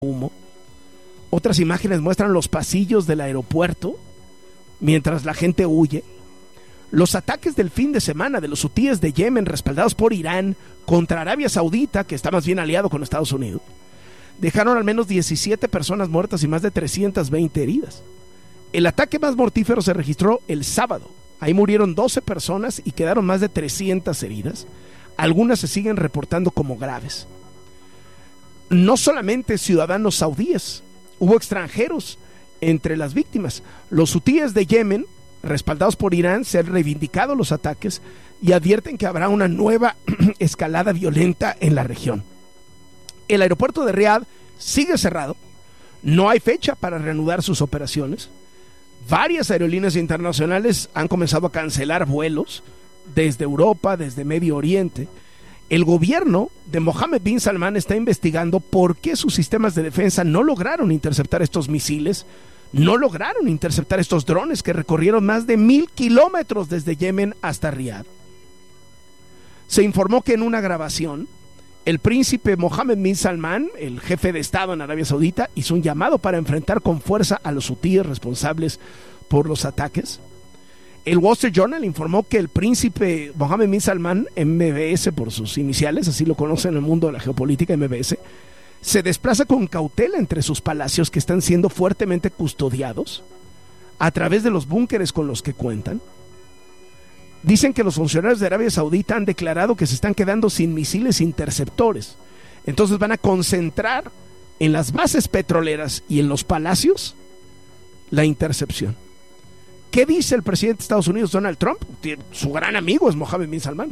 humo. Otras imágenes muestran los pasillos del aeropuerto mientras la gente huye. Los ataques del fin de semana de los hutíes de Yemen, respaldados por Irán, contra Arabia Saudita, que está más bien aliado con Estados Unidos, dejaron al menos 17 personas muertas y más de 320 heridas. El ataque más mortífero se registró el sábado. Ahí murieron 12 personas y quedaron más de 300 heridas. Algunas se siguen reportando como graves. No solamente ciudadanos saudíes, hubo extranjeros entre las víctimas. Los hutíes de Yemen, respaldados por Irán, se han reivindicado los ataques y advierten que habrá una nueva escalada violenta en la región. El aeropuerto de Riad sigue cerrado. No hay fecha para reanudar sus operaciones. Varias aerolíneas internacionales han comenzado a cancelar vuelos desde Europa, desde Medio Oriente. El gobierno de Mohammed bin Salman está investigando por qué sus sistemas de defensa no lograron interceptar estos misiles, no lograron interceptar estos drones que recorrieron más de 1,000 kilómetros desde Yemen hasta Riad. Se informó que en una grabación, el príncipe Mohammed bin Salman, el jefe de Estado en Arabia Saudita, hizo un llamado para enfrentar con fuerza a los hutíes responsables por los ataques. El Wall Street Journal informó que el príncipe Mohammed bin Salman, MBS por sus iniciales, así lo conocen en el mundo de la geopolítica, MBS, se desplaza con cautela entre sus palacios que están siendo fuertemente custodiados a través de los búnkeres con los que cuentan. Dicen que los funcionarios de Arabia Saudita han declarado que se están quedando sin misiles interceptores. Entonces van a concentrar en las bases petroleras y en los palacios la intercepción. ¿Qué dice el presidente de Estados Unidos, Donald Trump? Su gran amigo es Mohammed bin Salman.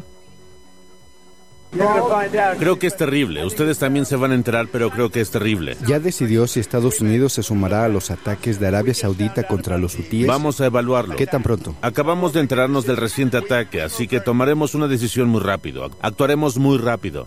Creo que es terrible. Ustedes también se van a enterar, pero creo que es terrible. ¿Ya decidió si Estados Unidos se sumará a los ataques de Arabia Saudita contra los hutíes? Vamos a evaluarlo. ¿Qué tan pronto? Acabamos de enterarnos del reciente ataque, así que tomaremos una decisión muy rápido. Actuaremos muy rápido.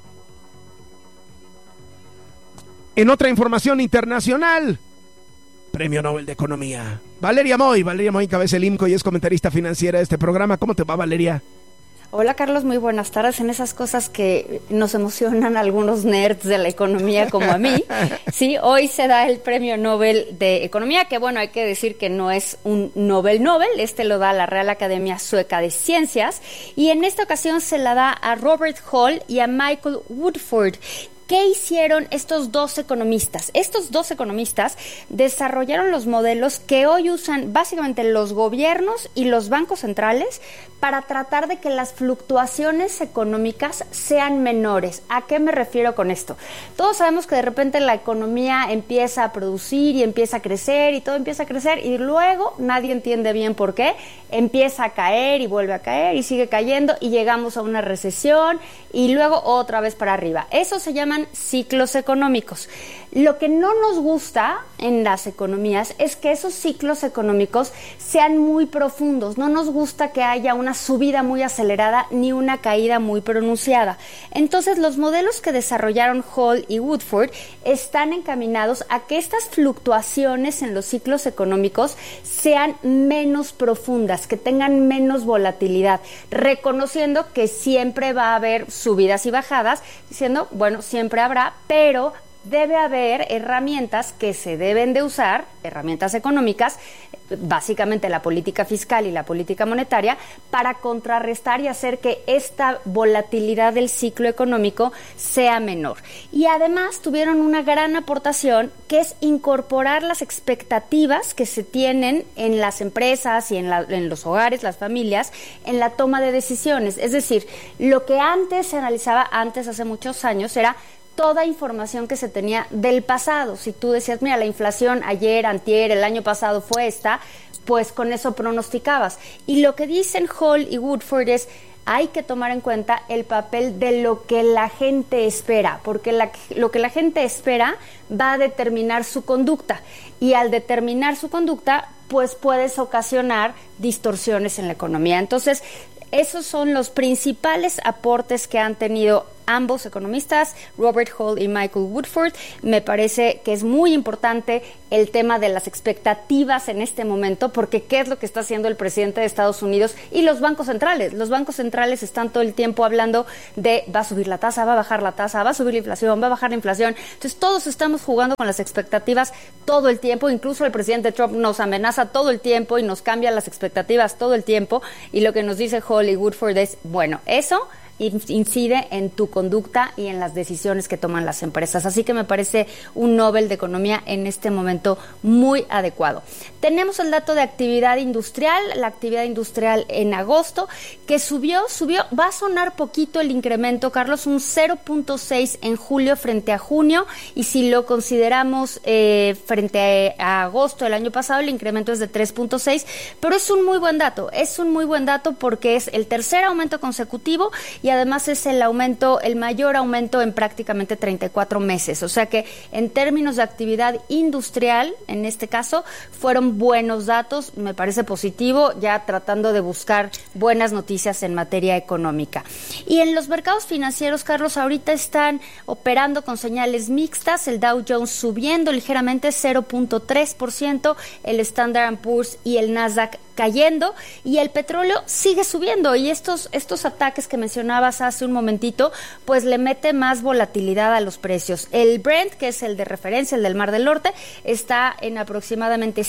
En otra información internacional, Premio Nobel de Economía. Valeria Moy cabeza el IMCO y es comentarista financiera de este programa. ¿Cómo te va, Valeria? Hola, Carlos, muy buenas tardes. En esas cosas que nos emocionan a algunos nerds de la economía como a mí, sí, hoy se da el Premio Nobel de Economía, que bueno, hay que decir que no es un Nobel, lo da la Real Academia Sueca de Ciencias, y en esta ocasión se la da a Robert Hall y a Michael Woodford. ¿Qué hicieron estos dos economistas? Estos dos economistas desarrollaron los modelos que hoy usan básicamente los gobiernos y los bancos centrales para tratar de que las fluctuaciones económicas sean menores. ¿A qué me refiero con esto? Todos sabemos que de repente la economía empieza a producir y empieza a crecer y todo empieza a crecer y luego nadie entiende bien por qué, empieza a caer y vuelve a caer y sigue cayendo y llegamos a una recesión y luego otra vez para arriba. Eso se llaman ciclos económicos. Lo que no nos gusta en las economías es que esos ciclos económicos sean muy profundos. No nos gusta que haya una subida muy acelerada ni una caída muy pronunciada. Entonces, los modelos que desarrollaron Hall y Woodford están encaminados a que estas fluctuaciones en los ciclos económicos sean menos profundas, que tengan menos volatilidad, reconociendo que siempre va a haber subidas y bajadas, diciendo, bueno, siempre habrá, pero debe haber herramientas que se deben de usar, herramientas económicas, básicamente la política fiscal y la política monetaria, para contrarrestar y hacer que esta volatilidad del ciclo económico sea menor. Y además tuvieron una gran aportación, que es incorporar las expectativas que se tienen en las empresas y en los hogares, las familias, en la toma de decisiones. Es decir, lo que antes se analizaba, hace muchos años, era toda información que se tenía del pasado. Si tú decías, mira, la inflación ayer, antier, el año pasado fue esta, pues con eso pronosticabas. Y lo que dicen Hall y Woodford es, hay que tomar en cuenta el papel de lo que la gente espera, porque lo que la gente espera va a determinar su conducta. Y al determinar su conducta, pues puedes ocasionar distorsiones en la economía. Entonces, esos son los principales aportes que han tenido ambos economistas, Robert Hall y Michael Woodford. Me parece que es muy importante el tema de las expectativas en este momento, porque ¿qué es lo que está haciendo el presidente de Estados Unidos y los bancos centrales? Los bancos centrales están todo el tiempo hablando de va a subir la tasa, va a bajar la tasa, va a subir la inflación, va a bajar la inflación. Entonces todos estamos jugando con las expectativas todo el tiempo. Incluso el presidente Trump nos amenaza todo el tiempo y nos cambia las expectativas todo el tiempo. Y lo que nos dice Hall y Woodford es, bueno, eso incide en tu conducta y en las decisiones que toman las empresas. Así que me parece un Nobel de Economía en este momento muy adecuado. Tenemos el dato de actividad industrial, la actividad industrial en agosto, que subió, va a sonar poquito el incremento, Carlos, un 0.6 en julio frente a junio, y si lo consideramos frente a agosto del año pasado, el incremento es de 3.6, pero es un muy buen dato porque es el tercer aumento consecutivo y además es el mayor aumento en prácticamente 34 meses. O sea que en términos de actividad industrial, en este caso, fueron buenos datos, me parece positivo, ya tratando de buscar buenas noticias en materia económica. Y en los mercados financieros, Carlos, ahorita están operando con señales mixtas, el Dow Jones subiendo ligeramente 0.3%, el Standard & Poor's y el Nasdaq cayendo, y el petróleo sigue subiendo, y estos ataques que mencionabas hace un momentito, pues le mete más volatilidad a los precios. El Brent, que es el de referencia, el del Mar del Norte, está en aproximadamente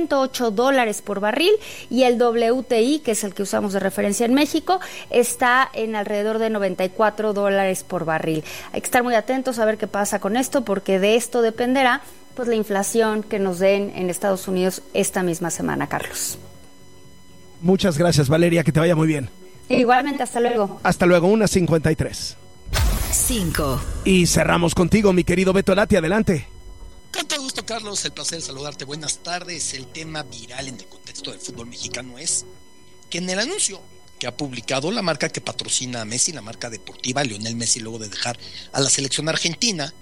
$108 por barril, y el WTI, que es el que usamos de referencia en México, está en alrededor de $94 por barril. Hay que estar muy atentos a ver qué pasa con esto, porque de esto dependerá pues la inflación que nos den en Estados Unidos esta misma semana, Carlos. Muchas gracias, Valeria, que te vaya muy bien. Igualmente, hasta luego. Hasta luego, 1:53. 5. Y cerramos contigo, mi querido Beto Lati, adelante. Con todo gusto, Carlos, el placer de saludarte. Buenas tardes. El tema viral en el contexto del fútbol mexicano es que en el anuncio que ha publicado la marca que patrocina a Messi, la marca deportiva Lionel Messi, luego de dejar a la selección argentina,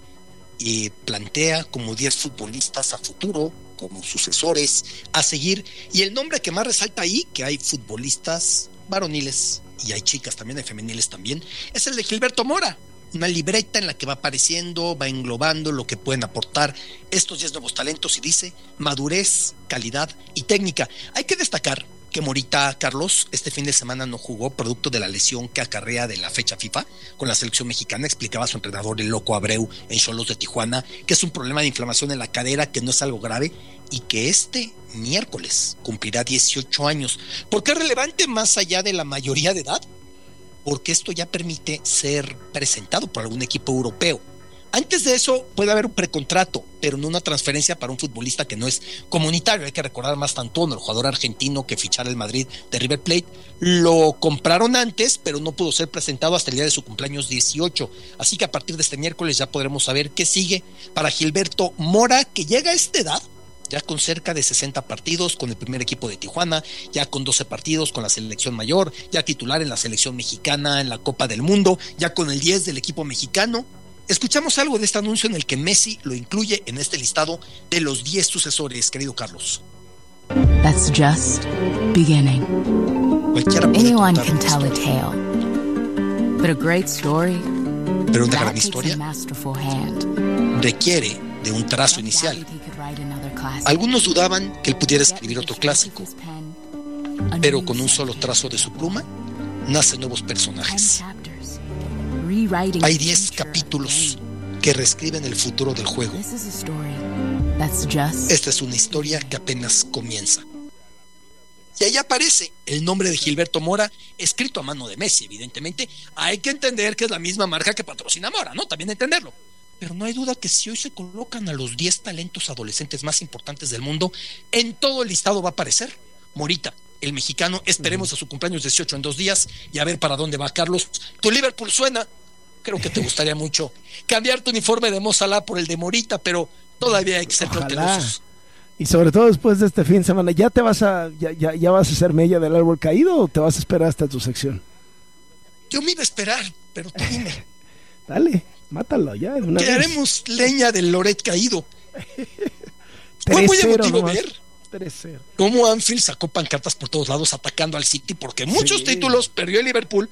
plantea como 10 futbolistas a futuro, como sucesores a seguir, y el nombre que más resalta ahí, que hay futbolistas varoniles y hay chicas también, hay femeniles también, es el de Gilberto Mora. Una libreta en la que va apareciendo, va englobando lo que pueden aportar estos 10 nuevos talentos, y dice madurez, calidad y técnica. Hay que destacar que Morita, Carlos, este fin de semana no jugó producto de la lesión que acarrea de la fecha FIFA con la selección mexicana. Explicaba su entrenador, el Loco Abreu, en Xolos de Tijuana, que es un problema de inflamación en la cadera, que no es algo grave, y que este miércoles cumplirá 18 años. ¿Por qué es relevante más allá de la mayoría de edad? Porque esto ya permite ser presentado por algún equipo europeo. Antes de eso puede haber un precontrato, pero no una transferencia para un futbolista que no es comunitario. Hay que recordar más Tantuono, el jugador argentino que fichara el Madrid de River Plate. Lo compraron antes, pero no pudo ser presentado hasta el día de su cumpleaños 18. Así que a partir de este miércoles ya podremos saber qué sigue para Gilberto Mora, que llega a esta edad ya con cerca de 60 partidos con el primer equipo de Tijuana, ya con 12 partidos con la selección mayor, ya titular en la selección mexicana en la Copa del Mundo, ya con el 10 del equipo mexicano. Escuchamos algo de este anuncio en el que Messi lo incluye en este listado de los 10 sucesores, querido Carlos. That's just beginning. Anyone can tell a tale, but a great story, pero una gran historia requiere de un trazo inicial. Algunos dudaban que él pudiera escribir otro clásico, pero con un solo trazo de su pluma nacen nuevos personajes. Hay 10 capítulos que reescriben el futuro del juego. Esta es una historia que apenas comienza. Y ahí aparece el nombre de Gilberto Mora, escrito a mano de Messi, evidentemente. Hay que entender que es la misma marca que patrocina a Mora, ¿no? También entenderlo. Pero no hay duda que si hoy se colocan a los 10 talentos adolescentes más importantes del mundo, en todo el listado va a aparecer Morita, el mexicano. Esperemos a su cumpleaños 18 en 2 días y a ver para dónde va, Carlos. Tu Liverpool suena. Creo que te gustaría mucho cambiar tu uniforme de Mo Salah por el de Morita, pero todavía hay que ser cautelosos. Y sobre todo después de este fin de semana, ¿ya vas a ser mella del árbol caído o te vas a esperar hasta tu sección? Yo me iba a esperar, pero tú dime. Dale, mátalo ya. Que haremos leña del Loret caído. Fue muy emotivo ver 3-0. cómo Anfield sacó pancartas por todos lados atacando al City, porque muchos títulos perdió el Liverpool,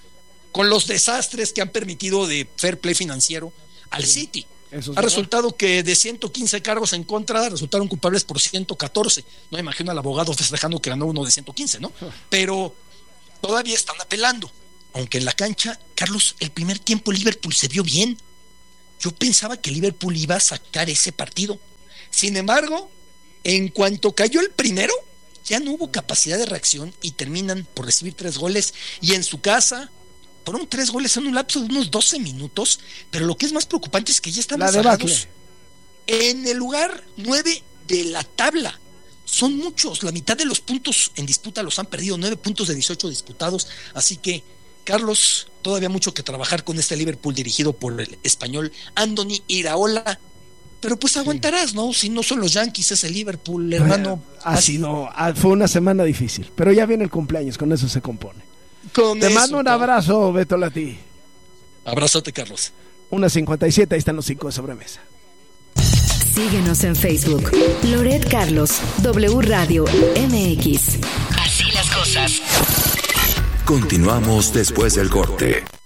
con los desastres que han permitido de fair play financiero al City. Ha resultado que de 115 cargos en contra resultaron culpables por 114. No me imagino al abogado festejando que ganó uno de 115, ¿no? Pero todavía están apelando. Aunque en la cancha, Carlos, el primer tiempo Liverpool se vio bien. Yo pensaba que Liverpool iba a sacar ese partido. Sin embargo, en cuanto cayó el primero, ya no hubo capacidad de reacción y terminan por recibir 3 goles. Y en su casa, fueron 3 goles en un lapso de unos 12 minutos. Pero lo que es más preocupante es que ya están rezagados en el lugar 9 de la tabla. Son muchos, la mitad de los puntos en disputa los han perdido, 9 puntos de 18 disputados. Así que, Carlos, todavía mucho que trabajar con este Liverpool dirigido por el español Andoni Iraola. Pero pues aguantarás, ¿no? Si no son los Yankees, es el Liverpool, hermano. Así no, fue una semana difícil. Pero ya viene el cumpleaños, con eso se compone. Te mando un abrazo, Beto Lati. Abrazote, Carlos. 1:57, ahí están los 5 de sobremesa. Síguenos en Facebook. Loret Carlos, W Radio MX. Así las cosas. Continuamos después del corte.